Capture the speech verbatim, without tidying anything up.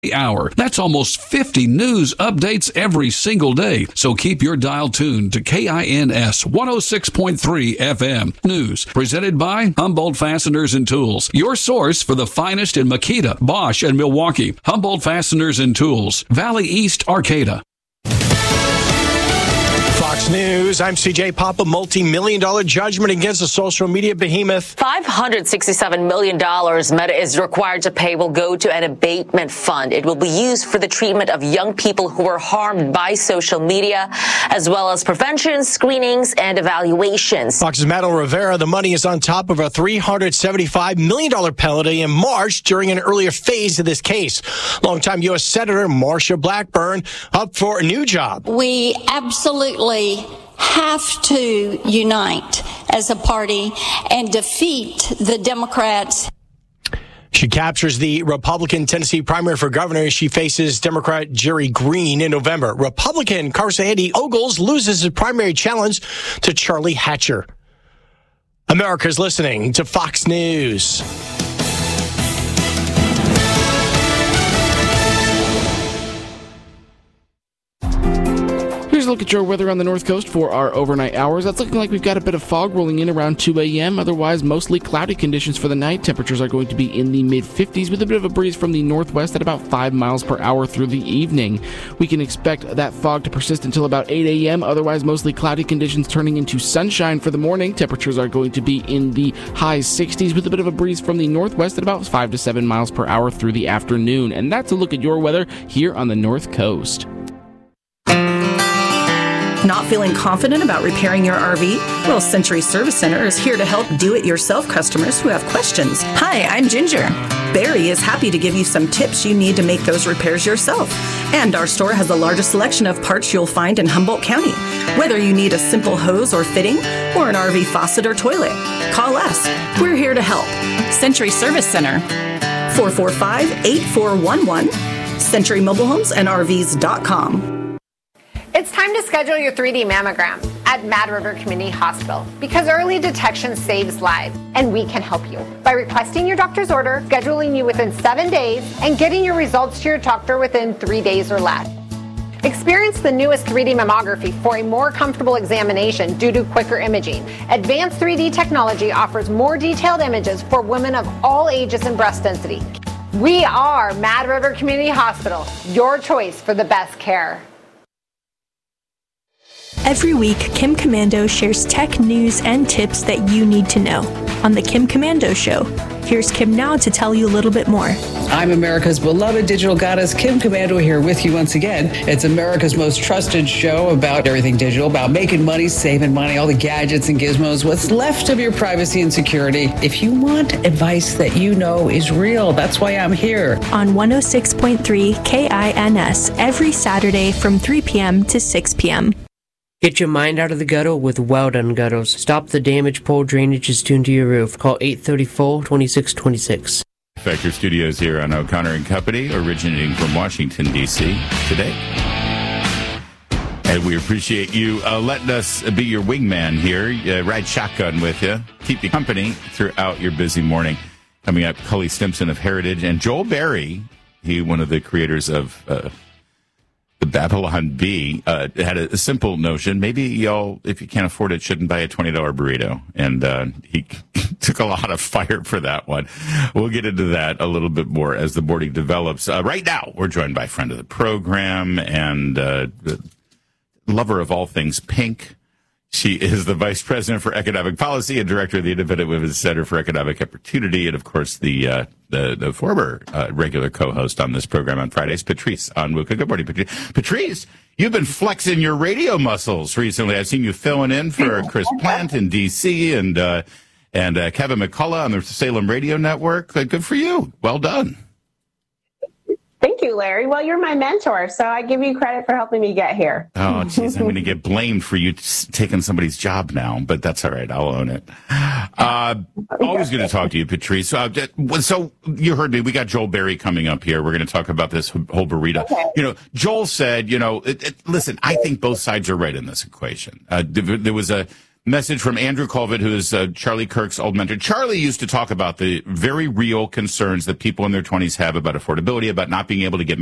hour. That's almost fifty news updates every single day. So keep your dial tuned to K I N S one oh six point three F M. News presented by Humboldt Fasteners and Tools, your source for the finest in Makita, Bosch, and Milwaukee. Humboldt Fasteners and Tools, Valley East, Arcata. Fox News, I'm C J Papa. Multi-million dollar judgment against the social media behemoth. five hundred sixty-seven million dollars Meta is required to pay will go to an abatement fund. It will be used for the treatment of young people who were harmed by social media, as well as prevention, screenings, and evaluations. Fox's Madeline Rivera, the money is on top of a three hundred seventy-five million dollars penalty in March during an earlier phase of this case. Longtime U S Senator Marsha Blackburn up for a new job. We absolutely have to unite as a party and defeat the Democrats. She captures the Republican Tennessee primary for governor as she faces Democrat Jerry Green in November. Republican Carson Andy Ogles loses his primary challenge to Charlie Hatcher. America's listening to Fox News. Here's a look at your weather on the North Coast for our overnight hours. That's looking like we've got a bit of fog rolling in around two a.m. Otherwise, mostly cloudy conditions for the night. Temperatures are going to be in the mid-fifties with a bit of a breeze from the northwest at about five miles per hour through the evening. We can expect that fog to persist until about eight a.m. Otherwise, mostly cloudy conditions turning into sunshine for the morning. Temperatures are going to be in the high sixties with a bit of a breeze from the northwest at about five to seven miles per hour through the afternoon. And that's a look at your weather here on the North Coast. Not feeling confident about repairing your R V? Well, Century Service Center is here to help do-it-yourself customers who have questions. Hi, I'm Ginger. Barry is happy to give you some tips you need to make those repairs yourself. And our store has the largest selection of parts you'll find in Humboldt County. Whether you need a simple hose or fitting, or an R V faucet or toilet, call us. We're here to help. Century Service Center, four four five, eight four one one, century mobile homes and R Vs dot com. It's time to schedule your three D mammogram at Mad River Community Hospital because early detection saves lives, and we can help you by requesting your doctor's order, scheduling you within seven days, and getting your results to your doctor within three days or less. Experience the newest three D mammography for a more comfortable examination due to quicker imaging. Advanced three D technology offers more detailed images for women of all ages and breast density. We are Mad River Community Hospital, your choice for the best care. Every week, Kim Komando shares tech news and tips that you need to know on The Kim Komando Show. Here's Kim now to tell you a little bit more. I'm America's beloved digital goddess, Kim Komando, here with you once again. It's America's most trusted show about everything digital, about making money, saving money, all the gadgets and gizmos, what's left of your privacy and security. If you want advice that you know is real, that's why I'm here. On one oh six point three K I N S every Saturday from three p.m. to six p.m. Get your mind out of the gutter with Well Done Gutters. Stop the damage pole drainages tuned to your roof. Call eight three four, two six two six. Factor Studios here on O'Connor and Company, originating from Washington, D C today. And we appreciate you uh, letting us be your wingman here. Uh, ride shotgun with you. Keep you company throughout your busy morning. Coming up, Cully Stimson of Heritage and Joel Berry, he one of the creators of... Uh, The Babylon Bee uh, had a, a simple notion. Maybe y'all, if you can't afford it, shouldn't buy a twenty dollars burrito. And uh, he took a lot of fire for that one. We'll get into that a little bit more as the morning develops. Uh, right now, we're joined by a friend of the program and uh, the lover of all things pink. She is the Vice President for Economic Policy and Director of the Independent Women's Center for Economic Opportunity, and, of course, the uh, the, the former uh, regular co-host on this program on Fridays, Patrice Onwuka. Good morning, Patrice. Patrice, you've been flexing your radio muscles recently. I've seen you filling in for Chris Plant in D C and, uh, and uh, Kevin McCullough on the Salem Radio Network. Uh, good for you. Well done. Thank you, Larry. Well, you're my mentor, so I give you credit for helping me get here. Oh, geez, I'm going to get blamed for you t- taking somebody's job now, but that's all right. I'll own it. Uh, always going to talk to you, Patrice. Uh, so you heard me. We got Joel Berry coming up here. We're going to talk about this whole burrito. Okay. You know, Joel said, you know, it, it, listen, I think both sides are right in this equation. Uh, there, there was a Message from Andrew Colvett, who is uh, Charlie Kirk's old mentor. Charlie used to talk about the very real concerns that people in their twenties have about affordability, about not being able to get